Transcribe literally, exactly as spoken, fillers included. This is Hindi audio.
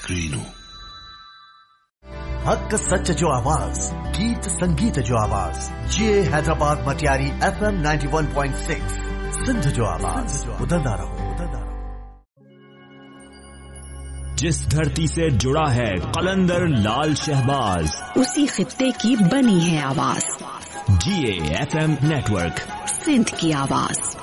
रेनू। हक सच जो आवाज, गीत संगीत जो आवाज, ये Hyderabad Matiari F M ninety one point six, Sindh जो आवाज, उदंदा रहो, उदंदा रहो। जिस धरती से जुड़ा है कलंदर लाल शहबाज, उसी खित्ते की बनी है आवाज। जी A F M network, Sindh की आवाज।